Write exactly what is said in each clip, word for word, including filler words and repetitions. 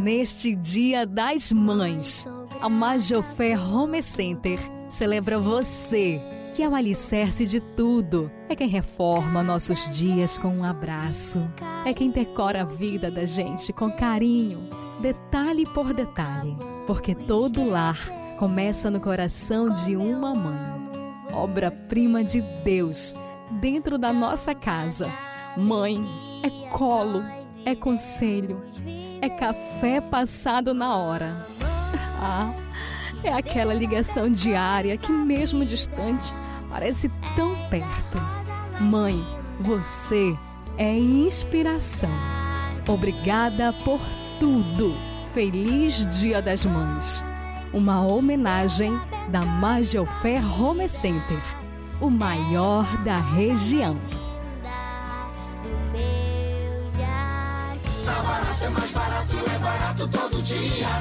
Neste Dia das Mães, a Majofé Home Center celebra você, que é o alicerce de tudo. É quem reforma nossos dias com um abraço. É quem decora a vida da gente com carinho, detalhe por detalhe. Porque todo lar começa no coração de uma mãe. Obra-prima de Deus dentro da nossa casa. Mãe é colo, é conselho, é café passado na hora. Ah, é aquela ligação diária que, mesmo distante, parece tão perto. Mãe, você é inspiração. Obrigada por tudo. Feliz Dia das Mães. Uma homenagem da Majofé Home Center, o maior da região. Tá barato, é mais barato, é barato todo dia.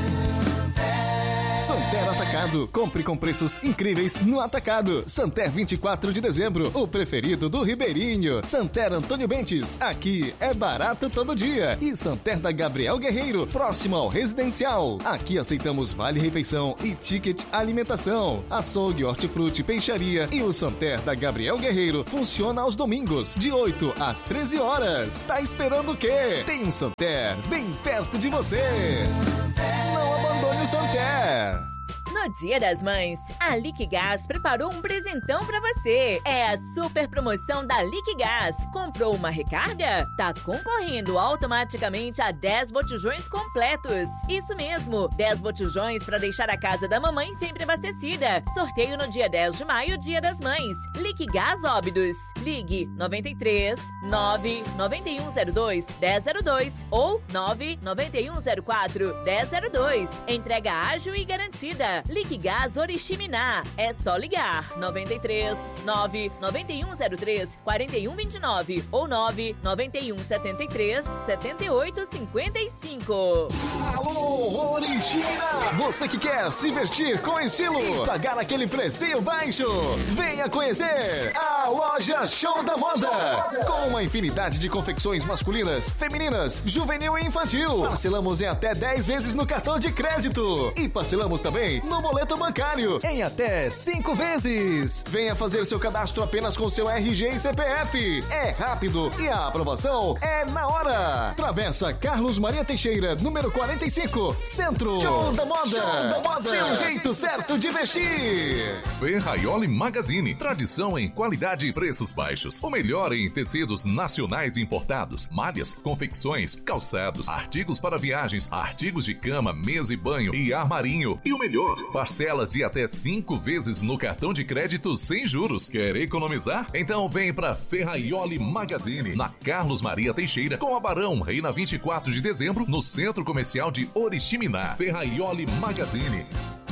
Santer Atacado. Compre com preços incríveis no Atacado. Santer vinte e quatro de dezembro, o preferido do Ribeirinho. Santer Antônio Bentes, aqui é barato todo dia. E Santer da Gabriel Guerreiro, próximo ao Residencial. Aqui aceitamos vale-refeição e ticket alimentação. Açougue, hortifruti, peixaria. E o Santer da Gabriel Guerreiro funciona aos domingos, de oito às treze horas. Tá esperando o quê? Tem um Santer bem perto de você. Não abandone o Santer. No Dia das Mães, a Liquigás preparou um presentão pra você. É a super promoção da Liquigás. Comprou uma recarga? Tá concorrendo automaticamente a dez botijões completos. Isso mesmo, dez botijões pra deixar a casa da mamãe sempre abastecida. Sorteio no dia dez de maio, Dia das Mães. Liquigás Óbidos. Ligue nove três nove nove um zero dois um zero zero dois ou nove nove um zero quatro um zero zero dois. Entrega ágil e garantida. Liquigás Oriximiná. É só ligar nove três nove nove um zero três quatro um dois nove ou nove nove um sete três sete oito cinco cinco. Alô, Oriximiná! Você que quer se vestir com estilo, pagar aquele precinho baixo, venha conhecer a loja Show da Moda. Com uma infinidade de confecções masculinas, femininas, juvenil e infantil. Parcelamos em até dez vezes no cartão de crédito. E parcelamos também no boleto bancário em até cinco vezes. Venha fazer seu cadastro apenas com seu R G e C P F. É rápido e a aprovação é na hora. Travessa Carlos Maria Teixeira, número quarenta e cinco, Centro. Show da Moda. Show da Moda. Seu jeito certo de vestir. Ferraioli Magazine. Tradição em qualidade e preços baixos. O melhor em tecidos nacionais importados, malhas, confecções, calçados, artigos para viagens, artigos de cama, mesa e banho e armarinho. E o melhor, parcelas de até cinco vezes no cartão de crédito sem juros. Quer economizar? Então vem pra Ferraioli Magazine, na Carlos Maria Teixeira, com a Barão Reina vinte e quatro de dezembro, no Centro Comercial de Oriximiná. Ferraioli Magazine.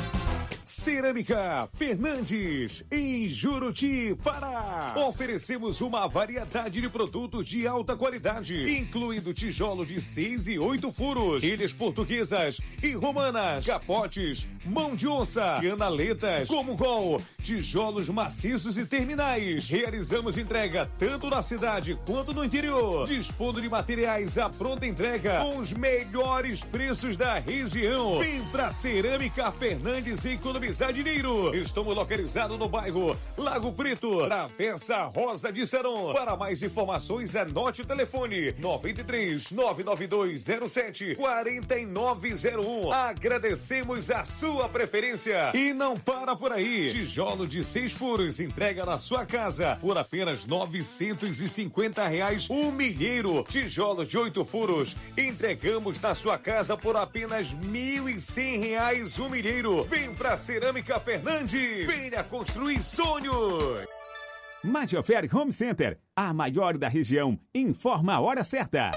Cerâmica Fernandes, em Juruti, Pará. Oferecemos uma variedade de produtos de alta qualidade, incluindo tijolo de seis e oito furos, ilhas portuguesas e romanas, capotes, mão de onça, canaletas, como gol, tijolos maciços e terminais. Realizamos entrega tanto na cidade quanto no interior, dispondo de materiais à pronta entrega com os melhores preços da região. Vem pra Cerâmica Fernandes e economizar dinheiro. Estamos localizados no bairro Lago Preto, Travessa Rosa de Seron. Para mais informações, anote o telefone nove três nove nove dois zero sete quatro nove zero um. Agradecemos a sua preferência. E não para por aí. Tijolo de seis furos, entrega na sua casa por apenas novecentos e cinquenta reais um milheiro. Tijolos de oito furos, entregamos na sua casa por apenas mil e cem reais um milheiro. Vem pra Cerâmica Fernandes. Venha construir sonhos. Majofé Home Center, a maior da região, informa a hora certa.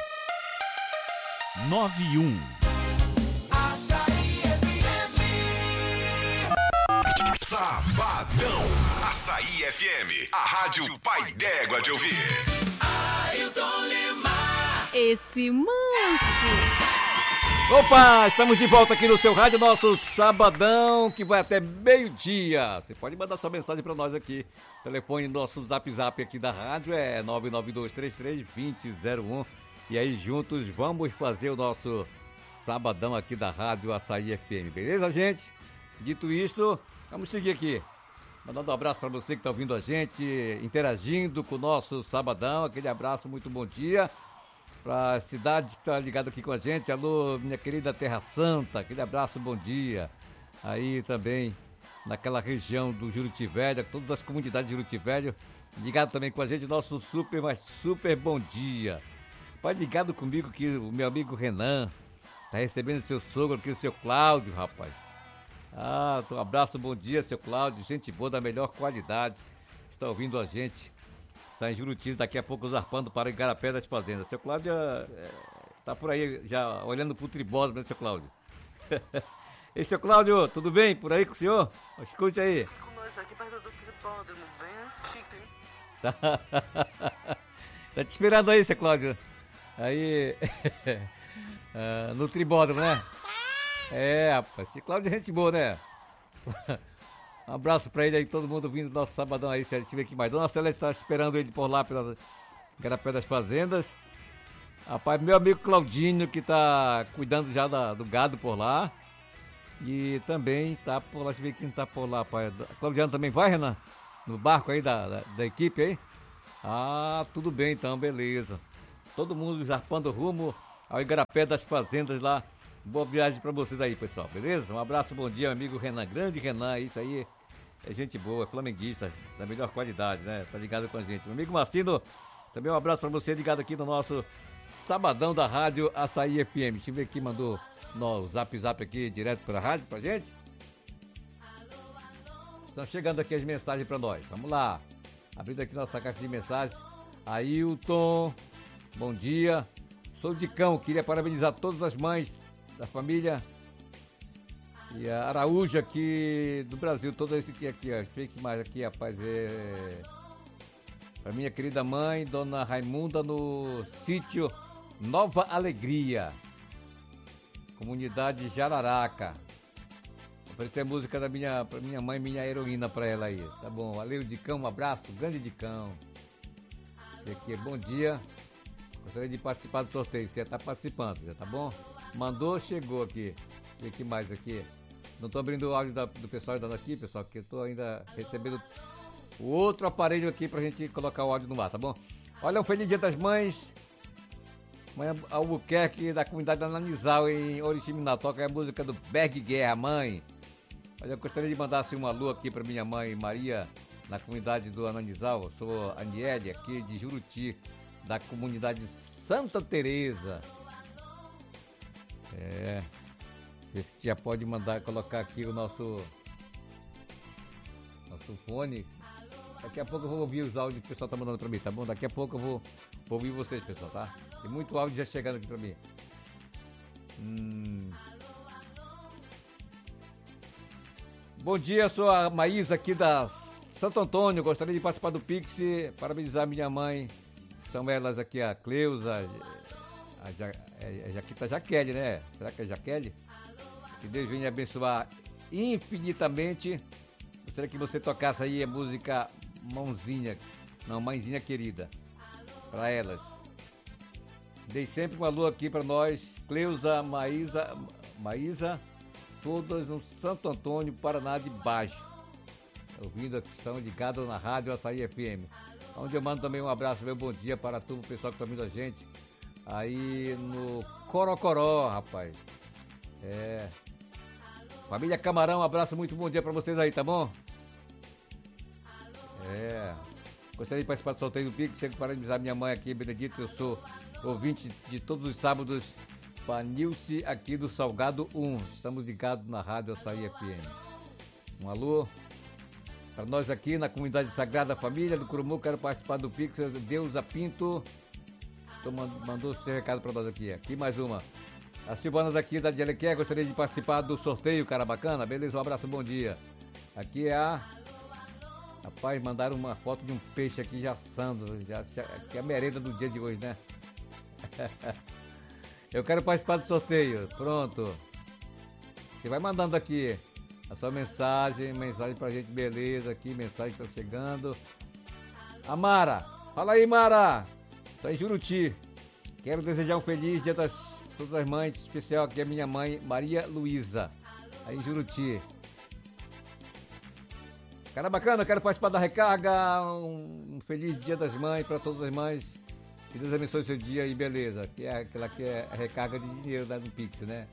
nove e um. Açaí F M. Sabadão. Açaí F M, a rádio pai d'égua de ouvir. Ailton Lima. Esse manso. Opa, estamos de volta aqui no seu rádio, nosso Sabadão, que vai até meio-dia. Você pode mandar sua mensagem para nós aqui. O telefone do nosso zap zap aqui da rádio é nove nove dois três três dois zero zero um. E aí juntos vamos fazer o nosso sabadão aqui da Rádio Açaí F M, beleza, gente? Dito isto, vamos seguir aqui. Mandando um abraço para você que está ouvindo a gente, interagindo com o nosso sabadão. Aquele abraço, muito bom dia. Para a cidade que está ligada aqui com a gente. Alô, minha querida Terra Santa. Aquele abraço, bom dia. Aí também, naquela região do Juruti Velho, todas as comunidades de Juruti Velho, ligado também com a gente, nosso super, mas super bom dia. Vai ligado comigo que o meu amigo Renan está recebendo seu sogro aqui, o seu Cláudio, rapaz. Ah, um abraço, bom dia, seu Cláudio, gente boa da melhor qualidade, está ouvindo a gente, está em Juruti, daqui a pouco zarpando para Igarapé das Fazendas. Seu Cláudio está é, por aí, já olhando para o tribódromo, né, seu Cláudio? E seu Cláudio, tudo bem por aí com o senhor? Escute aí. Com nós aqui perto do tribódromo, vem aqui, tem. Tá. Tá te esperando aí, seu Cláudio. Aí, uh, no tribódromo, né? É, rapaz, esse Cláudio é gente boa, né? Um abraço pra ele aí, todo mundo vindo do nosso sabadão aí, se a gente vê aqui mais. Dona Celeste tá esperando ele por lá, pela Igarapé das Fazendas. Rapaz, meu amigo Claudinho, que tá cuidando já da, do gado por lá. E também tá por lá, deixa eu ver quem tá por lá, rapaz. Claudiano também vai, Renan? No barco aí da, da, da equipe aí? Ah, tudo bem então, beleza. Todo mundo zarpando rumo ao Igarapé das Fazendas lá. Boa viagem pra vocês aí, pessoal, beleza? Um abraço, bom dia, amigo Renan, grande Renan, isso aí é gente boa, flamenguista, da melhor qualidade, né? Tá ligado com a gente. Meu amigo Marcino, também um abraço pra você, ligado aqui no nosso sabadão da Rádio Açaí F M. Deixa eu ver aqui, mandou no zap zap aqui, direto pra rádio pra gente. Estão chegando aqui as mensagens pra nós, vamos lá. Abrindo aqui nossa caixa de mensagens. Ailton, bom dia. Sou de Cão, queria parabenizar todas as mães da família e a Araújo aqui do Brasil, todo esse aqui, aqui, ó. Fique mais aqui, rapaz. É... Pra minha querida mãe, dona Raimunda, no sítio Nova Alegria, comunidade Jararaca. Oferecer a música da minha, pra minha mãe, minha heroína pra ela aí. Tá bom, valeu, Dicão, um abraço, grande Dicão. Esse aqui é bom dia. Gostaria de participar do sorteio, você já tá participando, já tá bom? Mandou, chegou aqui. E que mais aqui? Não tô abrindo o áudio da, do pessoal ainda aqui, pessoal, porque eu tô ainda recebendo o outro aparelho aqui pra gente colocar o áudio no ar, tá bom? Olha, um feliz dia das mães. Mãe Albuquerque, da comunidade Ananizal, em Oriximiná. Toca a música do Berg Guerra, mãe. Olha, eu gostaria de mandar assim, uma alô aqui pra minha mãe Maria, na comunidade do Ananizal. Eu sou a Aniele, aqui de Juruti, da comunidade Santa Teresa. É, esse que já pode mandar, colocar aqui o nosso nosso fone. Daqui a pouco eu vou ouvir os áudios que o pessoal tá mandando pra mim, tá bom? Daqui a pouco eu vou, vou ouvir vocês, pessoal, tá? Tem muito áudio já chegando aqui pra mim. Hum. Bom dia, eu sou a Maísa aqui da Santo Antônio, gostaria de participar do Pix, parabenizar minha mãe. São elas aqui, a Cleusa, a, ja, a Jaquita Jaquele, né? Será que é Jaquele? Que Deus venha abençoar infinitamente. Gostaria que você tocasse aí a música Mãozinha, não, Mãezinha Querida, para elas. Dei sempre uma alô aqui para nós, Cleusa, Maísa, Maísa, todas no Santo Antônio, Paraná de Baixo. Ouvindo aqui, estão ligados na Rádio Açaí F M. Onde eu mando também um abraço, meu bom dia para todo o pessoal que está ouvindo a gente. Aí no Corocoró, rapaz. É. Família Camarão, um abraço, muito bom dia para vocês aí, tá bom? É. Gostaria de participar do sorteio do Pico, sempre parabenizar minha mãe aqui, Benedito. Eu sou ouvinte de todos os sábados, Panilce aqui do Salgado um. Estamos ligados na Rádio Açaí F M. Um alô. Para nós aqui na comunidade Sagrada Família do Curumu, quero participar do Pix, Deusa Pinto. Então, mandou seu recado para nós aqui. Aqui mais uma. As Silvanas aqui da Dialequé, gostaria de participar do sorteio, cara bacana. Beleza, um abraço, bom dia. Aqui é a... Rapaz, mandaram uma foto de um peixe aqui já assando. Já, já, que é a merenda do dia de hoje, né? Eu quero participar do sorteio. Pronto. Você vai mandando aqui a sua mensagem, mensagem pra gente, beleza, aqui, mensagem que tá chegando. A Mara, fala aí, Mara. Tô em Juruti. Quero desejar um feliz dia das todas as mães, especial aqui a minha mãe, Maria Luísa, aí em Juruti. Cara bacana, quero participar da recarga. Um, um feliz Dia das Mães para todas as mães. Que Deus abençoe seu dia e beleza. Que é aquela que é a recarga de dinheiro lá no Pix, né?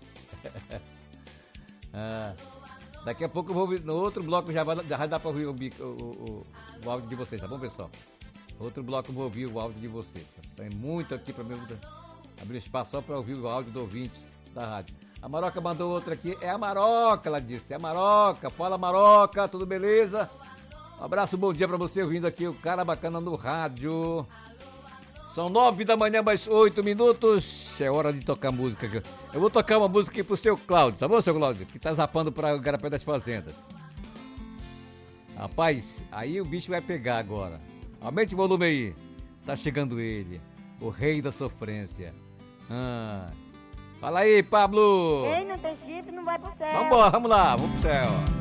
ah, daqui a pouco eu vou ouvir, no outro bloco já vai, já vai dar para ouvir o, o, o, o áudio de vocês, tá bom, pessoal? No outro bloco eu vou ouvir o áudio de vocês. Tem muito aqui para mim abrir espaço só para ouvir o áudio do ouvinte da rádio. A Maroca mandou outra aqui, é a Maroca, ela disse, é a Maroca, fala Maroca, tudo beleza? Um abraço, bom dia pra você, ouvindo aqui o Cara Bacana no rádio. São nove da manhã, mais oito minutos, é hora de tocar música aqui. Eu vou tocar uma música aqui pro seu Cláudio, tá bom, seu Cláudio? Que tá zapando pra Garapé das Fazendas. Rapaz, aí o bicho vai pegar agora. Aumente o volume aí, tá chegando ele, o rei da sofrência. Ah... Fala aí, Pablo! Ei, não tem chifre, não vai pro céu. Vambora, vamos lá, vamos pro céu.